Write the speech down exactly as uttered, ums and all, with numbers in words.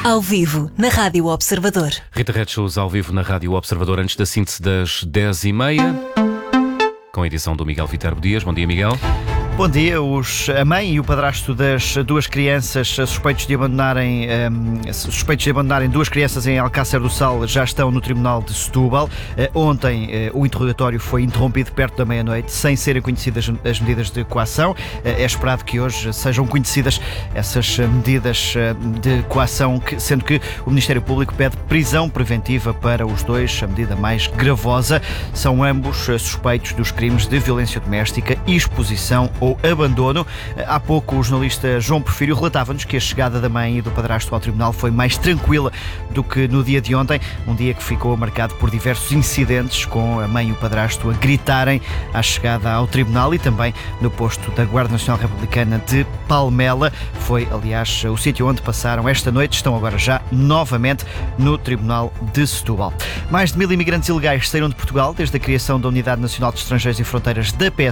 Ao vivo, na Rádio Observador. Rita Red Shows ao vivo na Rádio Observador, antes da síntese das dez e meia, com a edição do Miguel Viterbo Dias. Bom dia, Miguel. Bom dia. Os, a mãe e o padrasto das duas crianças suspeitos de abandonarem um, suspeitos de abandonarem duas crianças em Alcácer do Sal já estão no Tribunal de Setúbal. Uh, ontem uh, o interrogatório foi interrompido perto da meia-noite, sem serem conhecidas as medidas de coação. Uh, é esperado que hoje sejam conhecidas essas medidas de coação, que, sendo que o Ministério Público pede prisão preventiva para os dois, a medida mais gravosa. São ambos suspeitos dos crimes de violência doméstica e exposição ou abandono. Há pouco o jornalista João Porfírio relatava-nos que a chegada da mãe e do padrasto ao tribunal foi mais tranquila do que no dia de ontem, um dia que ficou marcado por diversos incidentes, com a mãe e o padrasto a gritarem à chegada ao tribunal e também no posto da Guarda Nacional Republicana de Palmela. Foi, aliás, o sítio onde passaram esta noite. Estão agora já novamente no Tribunal de Setúbal. Mais de mil imigrantes ilegais saíram de Portugal desde a criação da Unidade Nacional de Estrangeiros e Fronteiras da P